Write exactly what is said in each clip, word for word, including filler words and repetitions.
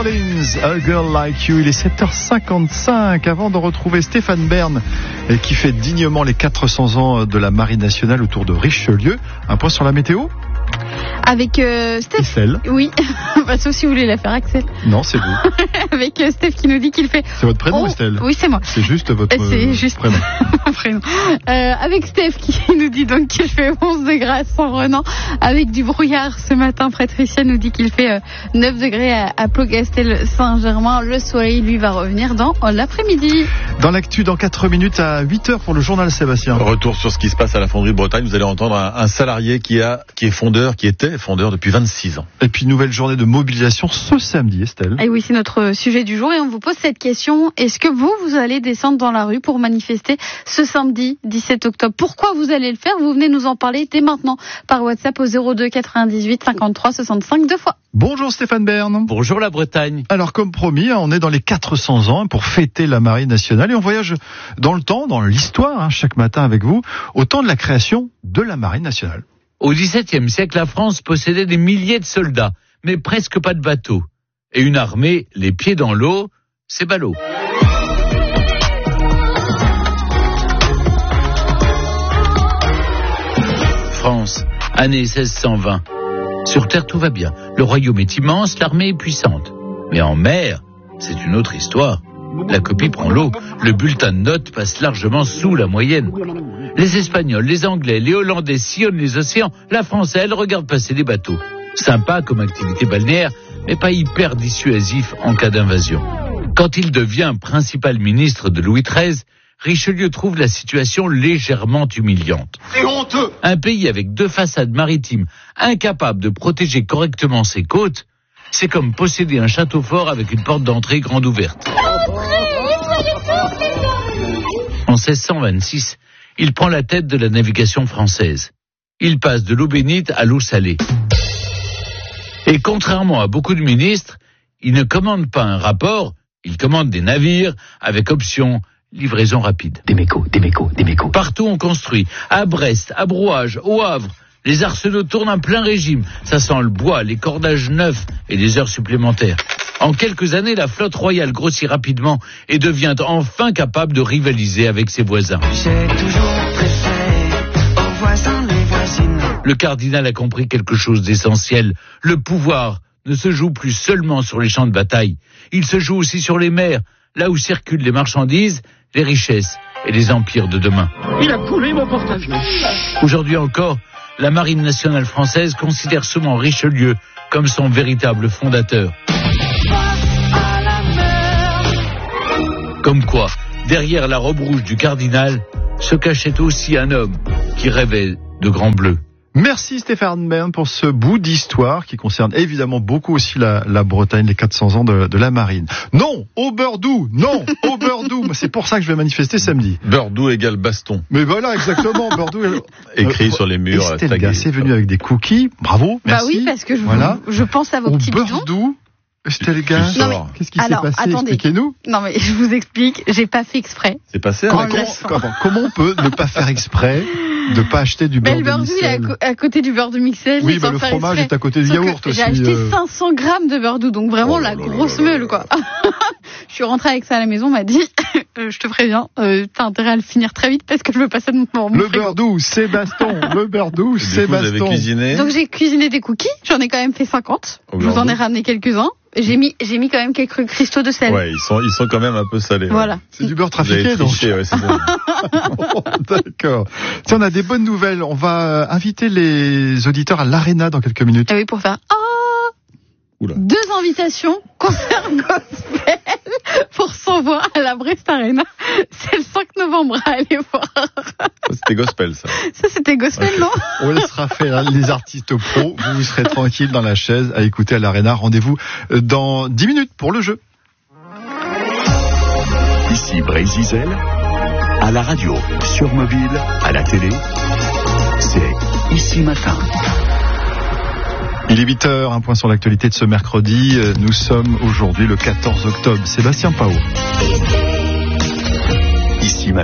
Rollins, A Girl Like You. Il est sept heures cinquante-cinq. Avant de retrouver Stéphane Bern, qui fait dignement les quatre cents ans de la Marine nationale autour de Richelieu. Un point sur la météo avec euh, Steph. Estelle. Oui, bah, sauf si vous voulez la faire, Axel. Non, c'est vous. Avec euh, Steph qui nous dit qu'il fait. C'est votre prénom, oh, Estelle? Oui, c'est moi. C'est juste votre c'est juste prénom. mon prénom. Euh, avec Steph qui nous dit donc qu'il fait onze degrés à Saint-Renan, avec du brouillard ce matin. Patricia nous dit qu'il fait euh, neuf degrés à, à Plogastel-Saint-Germain. Le soleil, lui, va revenir dans l'après-midi. Dans l'actu, dans quatre minutes à huit heures pour le journal Sébastien. Retour sur ce qui se passe à la fonderie de Bretagne. Vous allez entendre un, un salarié qui a, qui est fondeur, qui était fondeur depuis vingt-six ans. Et puis, nouvelle journée de mobilisation ce samedi, Estelle. Et oui, c'est notre sujet du jour et on vous pose cette question. Est-ce que vous, vous allez descendre dans la rue pour manifester ce samedi dix-sept octobre? Pourquoi vous allez le faire? Vous venez nous en parler dès maintenant par WhatsApp au zéro deux quatre-vingt-dix-huit cinquante-trois soixante-cinq deux fois. Bonjour Stéphane Bern. Bonjour la Bretagne. Alors comme promis, on est dans les quatre cents ans pour fêter la Marine nationale et on voyage dans le temps, dans l'histoire, hein, chaque matin avec vous, au temps de la création de la Marine nationale. Au dix-septième siècle, la France possédait des milliers de soldats, mais presque pas de bateaux. Et une armée, les pieds dans l'eau, c'est ballot. France, année seize cent vingt. Sur terre, tout va bien. Le royaume est immense, l'armée est puissante. Mais en mer, c'est une autre histoire. La copie prend l'eau. Le bulletin de notes passe largement sous la moyenne. Les Espagnols, les Anglais, les Hollandais sillonnent les océans. La France, elle, regarde passer des bateaux. Sympa comme activité balnéaire, mais pas hyper dissuasif en cas d'invasion. Quand il devient principal ministre de Louis treize, Richelieu trouve la situation légèrement humiliante. C'est honteux! Un pays avec deux façades maritimes, incapable de protéger correctement ses côtes, c'est comme posséder un château fort avec une porte d'entrée grande ouverte. En seize cent vingt-six, il prend la tête de la navigation française. Il passe de l'eau bénite à l'eau salée. Et contrairement à beaucoup de ministres, il ne commande pas un rapport, il commande des navires avec option livraison rapide. Des mécos, des mécos, des mécos. Partout on construit, à Brest, à Brouage, au Havre, les arsenaux tournent en plein régime. Ça sent le bois, les cordages neufs et les heures supplémentaires. En quelques années, la flotte royale grossit rapidement et devient enfin capable de rivaliser avec ses voisins. J'ai toujours préféré aux voisins les voisines. Le cardinal a compris quelque chose d'essentiel. Le pouvoir ne se joue plus seulement sur les champs de bataille. Il se joue aussi sur les mers, là où circulent les marchandises, les richesses et les empires de demain. Il a coulé mon porte-avions. Aujourd'hui encore, la Marine nationale française considère souvent Richelieu comme son véritable fondateur. Comme quoi, derrière la robe rouge du cardinal, se cachait aussi un homme qui rêvait de grand bleu. Merci Stéphane Bern pour ce bout d'histoire qui concerne évidemment beaucoup aussi la, la Bretagne, les quatre cents ans de, de la marine. Non, au beurre doux, non, au beurre doux. C'est pour ça que je vais manifester samedi. Beurre doux égale baston. Mais voilà, exactement, beurre doux. Écrit euh, sur les murs. Estelle Gasset est venue avec des cookies, bravo, merci. Bah oui, parce que je, voilà. je pense à vos au petits beurre bidons. doux. Estelle Gasset, qu'est-ce qui alors, s'est passé? attendez. Expliquez-nous. Non mais je vous explique, j'ai pas fait exprès. C'est passé Comment, avec comment, comment, comment on peut ne pas faire exprès de pas acheter du beurre Mais le beurre de doux, il est à, Mixel? co- à côté du beurre de Mixel. Oui, mais bah sans le faire fromage exprès. est à côté du Sauf yaourt que aussi. J'ai acheté euh. cinq cents grammes de beurre doux, donc vraiment Oh là la là grosse là là meule, quoi. Je suis rentrée avec ça à la maison, on m'a dit, euh, je te préviens, euh, t'as intérêt à le finir très vite parce que je veux passer de mon Le beurre doux, c'est baston. Le beurre doux, c'est Vous avez baston. cuisiné. Donc j'ai cuisiné des cookies, j'en ai quand même fait cinquante. Au Je vous beurre en ai doux. ramené quelques-uns. J'ai mis, j'ai mis quand même quelques cristaux de sel. Ouais, ils sont, ils sont quand même un peu salés. Voilà. C'est du beurre Vous avez trafiqué, donc. triché, ouais, c'est bon. D'accord. Tiens, on a des bonnes nouvelles. On va inviter les auditeurs à l'Arena dans quelques minutes. Ah oui, pour faire oh Oula. deux invitations concert gospel pour s'envoyer à la Brest Arena. C'est le cinq novembre à aller voir. C'était gospel, ça. Ça, c'était gospel, Ok. non? On laissera faire les artistes pros. Vous, vous serez tranquille dans la chaise à écouter à l'Arena. Rendez-vous dans dix minutes pour le jeu. Ici Brésil, à la radio, sur mobile, à la télé, c'est Ici Matin. Il est huit heures, un point sur l'actualité de ce mercredi. Nous sommes aujourd'hui le quatorze octobre. Sébastien Pao. Ici Matin.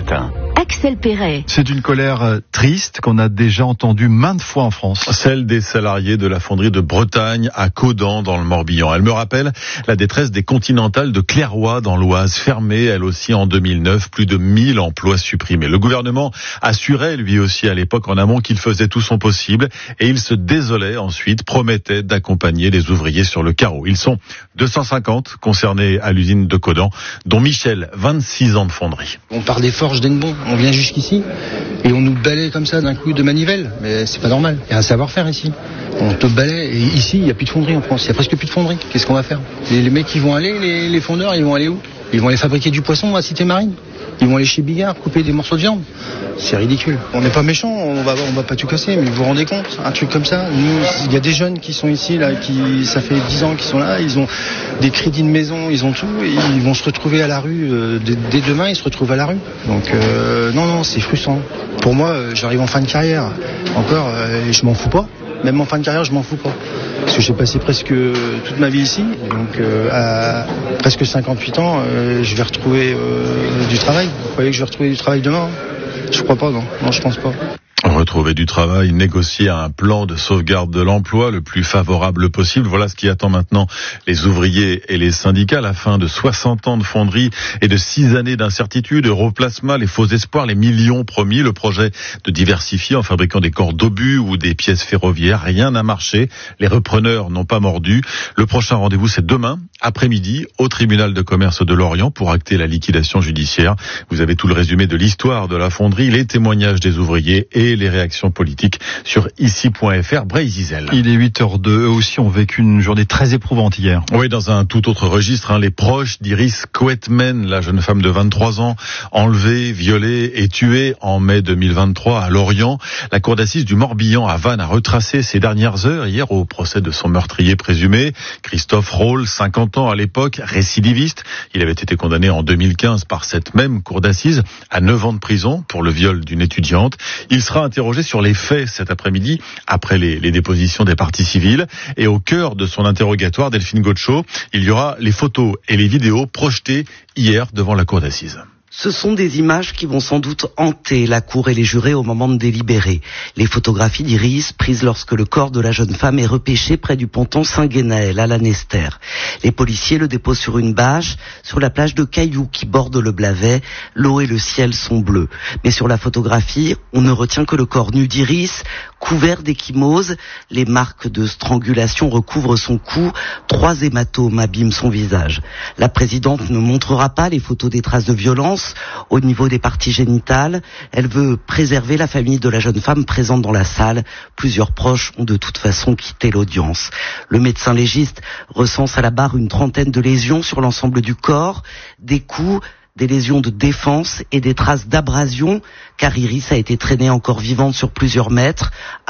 Axel Perret. C'est une colère euh, triste qu'on a déjà entendue maintes fois en France. Celle des salariés de la fonderie de Bretagne à Caudan dans le Morbihan. Elle me rappelle la détresse des Continentales de Clairoy dans l'Oise, fermée elle aussi en deux mille neuf, plus de mille emplois supprimés. Le gouvernement assurait lui aussi à l'époque en amont qu'il faisait tout son possible et il se désolait ensuite, promettait d'accompagner les ouvriers sur le carreau. Ils sont deux cent cinquante concernés à l'usine de Caudan, dont Michel, vingt-six ans de fonderie. On part des forges d'Ennebon, on vient jusqu'ici et on nous balaye comme ça d'un coup de manivelle, mais c'est pas normal. Il y a un savoir-faire ici. On te balaye et ici il n'y a plus de fonderie en France, il n'y a presque plus de fonderie. Qu'est-ce qu'on va faire? les, les mecs ils vont aller, les, les fondeurs ils vont aller où? Ils vont aller fabriquer du poisson à Cité Marine. Ils vont aller chez Bigard couper des morceaux de viande. C'est ridicule. On n'est pas méchants, on va, on va pas tout casser, mais vous vous rendez compte, un truc comme ça, nous, il y a des jeunes qui sont ici, là, qui, ça fait dix ans qu'ils sont là, ils ont des crédits de maison, ils ont tout, et ils vont se retrouver à la rue, euh, dès, dès demain, ils se retrouvent à la rue. Donc, euh, non, non, c'est frustrant. Pour moi, euh, j'arrive en fin de carrière. Encore, euh, et je m'en fous pas. Même en fin de carrière, je m'en fous pas. Parce que j'ai passé presque toute ma vie ici. Donc, euh, à presque cinquante-huit ans, euh, je vais retrouver euh, du travail. Vous croyez que je vais retrouver du travail demain? Je crois pas, non. Non, je pense pas. Retrouver du travail, négocier un plan de sauvegarde de l'emploi le plus favorable possible. Voilà ce qui attend maintenant les ouvriers et les syndicats. La fin de soixante ans de fonderie et de six années d'incertitude, Europlasma, les faux espoirs, les millions promis, le projet de diversifier en fabriquant des corps d'obus ou des pièces ferroviaires. Rien n'a marché. Les repreneurs n'ont pas mordu. Le prochain rendez-vous, c'est demain, après-midi, au tribunal de commerce de Lorient pour acter la liquidation judiciaire. Vous avez tout le résumé de l'histoire de la fonderie, les témoignages des ouvriers et les réactions politiques sur ici point f r. Bray-Zizel. Il est huit heures deux. Eux aussi ont vécu une journée très éprouvante hier. Oui, dans un tout autre registre, hein, les proches d'Iris Coetmen, la jeune femme de vingt-trois ans, enlevée, violée et tuée en mai deux mille vingt-trois à Lorient. La cour d'assises du Morbihan à Vannes a retracé ses dernières heures hier au procès de son meurtrier présumé, Christophe Roll, cinquante ans à l'époque, récidiviste. Il avait été condamné en deux mille quinze par cette même cour d'assises à neuf ans de prison pour le viol d'une étudiante. Il sera interrogé sur les faits cet après-midi, après les, les dépositions des parties civiles. Et au cœur de son interrogatoire, Delphine Gaucho, il y aura les photos et les vidéos projetées hier devant la cour d'assises. Ce sont des images qui vont sans doute hanter la cour et les jurés au moment de délibérer. Les photographies d'Iris prises lorsque le corps de la jeune femme est repêché près du ponton Saint-Guénaël à Lanester. Les policiers le déposent sur une bâche sur la plage de cailloux qui borde le Blavet. L'eau et le ciel sont bleus. Mais sur la photographie, on ne retient que le corps nu d'Iris, couvert d'échymoses. Les marques de strangulation recouvrent son cou. Trois hématomes abîment son visage. La présidente ne montrera pas les photos des traces de violence au niveau des parties génitales. Elle veut préserver la famille de la jeune femme présente dans la salle. Plusieurs proches ont de toute façon quitté l'audience. Le médecin légiste recense à la barre une trentaine de lésions sur l'ensemble du corps, des coups, des lésions de défense et des traces d'abrasion, car Iris a été traînée encore vivante sur plusieurs mètres.